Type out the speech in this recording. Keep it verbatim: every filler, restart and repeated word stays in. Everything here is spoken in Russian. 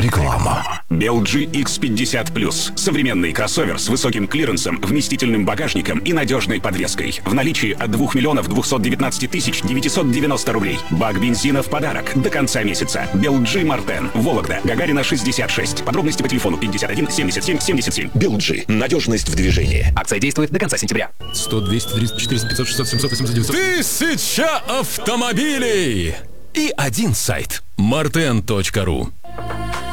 Реклама. Бел джи икс пятьдесят плюс. Современный кроссовер с высоким клиренсом, вместительным багажником и надежной подвеской. В наличии от двух миллионов двухсот девятнадцати тысяч девятисот девяносто рублей. Бак бензина в подарок до конца месяца. Бел джи Мартен. Вологда. Гагарина шестьдесят шесть. Подробности по телефону пятьдесят один семьдесят семь семьдесят семь. Бел джи. Надежность в движении. Акция действует до конца сентября. сто, двести, триста, четыреста, пятьсот, шестьсот, семьсот, восемьсот, девятьсот. Тысяча автомобилей! И один сайт. мартен точка ру.